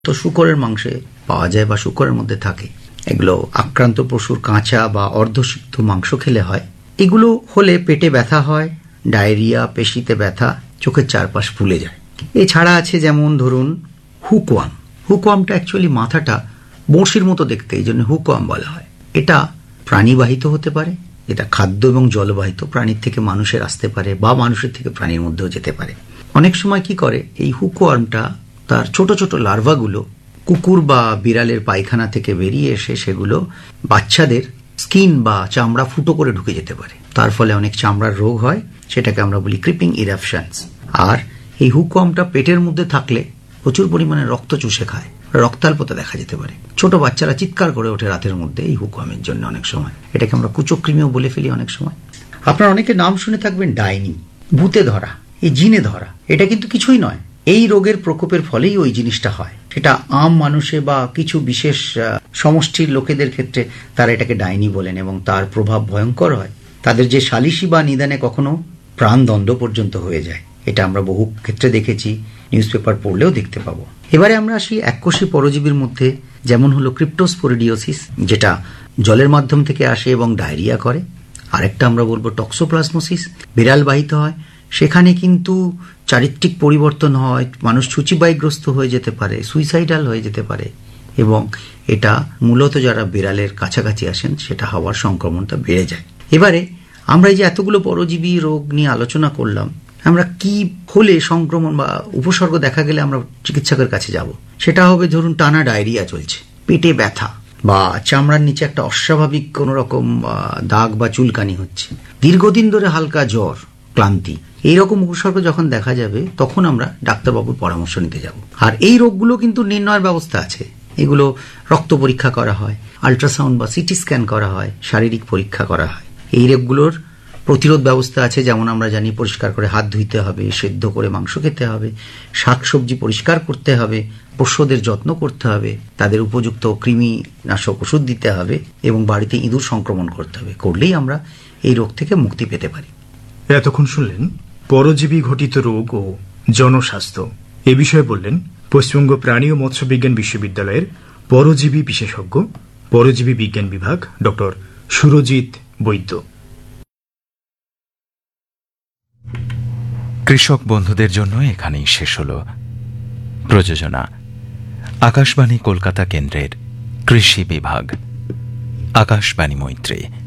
তো শূকরের মাংসে পাওয়া যায় বা শূকরের মধ্যে থাকে। এগুলো আক্রান্ত পশুর কাঁচা বা অর্ধসিদ্ধ মাংস খেলে হয়। এগুলো হলে পেটে ব্যথা হয়, ডায়রিয়া, পেশিতে ব্যথা, চোখের চারপাশ ফুলে যায়। এছাড়া আছে যেমন ধরুন হুকওয়ার্ম। হুকওয়ার্মটা অ্যাকচুয়ালি মাথাটা বড়শির মতো দেখতে, এই জন্য হুকওয়ার্ম বলা হয়। এটা প্রাণীবাহিত হতে পারে, এটা খাদ্য এবং জলবাহিত, প্রাণীর থেকে মানুষের আসতে পারে বা মানুষের থেকে প্রাণীর মধ্যেও যেতে পারে। অনেক সময় কি করে, এই হুকওয়ার্মটা তার ছোট ছোট লার্ভাগুলো কুকুর বা বিড়ালের পায়খানা থেকে বেরিয়ে এসে সেগুলো বাচ্চাদের স্কিন বা চামড়া ফুটো করে ঢুকে যেতে পারে। তার ফলে অনেক চামড়ার রোগ হয়, সেটাকে আমরা বলি ক্রিপিং ইরাপশনস। আর এই হুকওয়ার্মটা পেটের মধ্যে থাকলে প্রচুর পরিমাণে রক্ত চুষে খায়, রক্তাল্পতা দেখা যেতে পারে। ছোট বাচ্চারা চিৎকার করে ওঠে রাতের মধ্যে এই হুকওয়ার্মের জন্য। অনেক সময় এটাকে আমরা কুচক্রিমিও বলে ফেলি। অনেক সময় আপনারা অনেকে নাম শুনে থাকবেন ডাইনি, ভূতে ধরা, এই জিনে ধরা। এটা কিন্তু কিছুই নয়। এই রোগের প্রকোপের ফলেই ওই জিনিসটা হয়। সেটা আম মানুষে বা কিছু বিশেষ সমষ্টির লোকেদের ক্ষেত্রে তারা এটাকে ডাইনি বলেন এবং তার প্রভাব ভয়ঙ্কর হয়। তাদের যে সালিশি বা নিদানে কখনো প্রাণদণ্ড পর্যন্ত হয়ে যায়। এটা আমরা বহু ক্ষেত্রে দেখেছি, নিউজ পেপার পড়লেও দেখতে পাবো। এবারে আমরা আসি এককোষী পরজীবীর মধ্যে, যেমন হলো ক্রিপ্টোস্পোরিডিওসিস, যেটা জলের মাধ্যম থেকে আসে এবং ডায়রিয়া করে। আরেকটা আমরা বলবো টক্সোপ্লাজমোসিস, বিড়াল বাহিত হয়। সেখানে কিন্তু চারিত্রিক পরিবর্তন হয়, মানুষ সূচিবায়গ্রস্ত হয়ে যেতে পারে, সুইসাইডাল হয়ে যেতে পারে এবং এটা মূলত যারা বিড়ালের কাছাকাছি আসেন সেটা হওয়ার সংক্রমণটা বেড়ে যায়। এবারে আমরা এই যে এতগুলো পরজীবী রোগ নিয়ে আলোচনা করলাম, আমরা কি হলে সংক্রমণ বা উপসর্গ দেখা গেলে আমরা চিকিৎসকের কাছে যাব। সেটা হবে ধরুন টানা ডায়রিয়া চলছে, পেটে ব্যথা, বা চামড়ার নিচে একটা অস্বাভাবিক কোনো রকম দাগ বা চুলকানি হচ্ছে, দীর্ঘদিন ধরে হালকা জ্বর, ক্লান্তি, এইরকম উপসর্গ যখন দেখা যাবে তখন আমরা ডাক্তারবাবুর পরামর্শ নিতে যাব। আর এই রোগগুলো কিন্তু নির্ণয়ের ব্যবস্থা আছে। এগুলো রক্ত পরীক্ষা করা হয়, আল্ট্রাসাউন্ড বা সিটি স্ক্যান করা হয়, শারীরিক পরীক্ষা করা হয়। এই রোগগুলোর প্রতিরোধ ব্যবস্থা আছে, যেমন আমরা জানি পরিষ্কার করে হাত ধুইতে হবে, সেদ্ধ করে মাংস খেতে হবে, শাকসবজি পরিষ্কার করতে হবে, পোষ্যদের যত্ন করতে হবে, তাদের উপযুক্ত কৃমিনাশক ওষুধ দিতে হবে এবং বাড়িতে ইঁদুর সংক্রমণ করতে হবে। করলেই আমরা এই রোগ থেকে মুক্তি পেতে পারি। এতক্ষণ শুনলেন পরজীবী ঘটিত রোগ ও জনস্বাস্থ্য। এ বিষয়ে বললেন পশ্চিমবঙ্গ প্রাণী ও মৎস্য বিজ্ঞান বিশ্ববিদ্যালয়ের পরজীবী বিশেষজ্ঞ, পরজীবী বিজ্ঞান বিভাগ ডক্টর সুরজিৎ বৈদ্য। কৃষক বন্ধুদের জন্য এখানেই শেষ হল প্রযোজনা আকাশবাণী কলকাতা কেন্দ্রের কৃষি বিভাগ। আকাশবাণী মৈত্রী।